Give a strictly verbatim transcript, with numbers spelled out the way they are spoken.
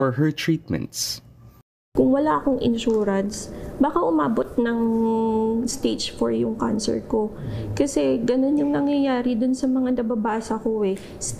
for her treatments. Kung wala akong insurance, baka umabot ng stage four yung cancer ko. Kasi ganun yung nangyayari dun sa mga nababasa ko eh.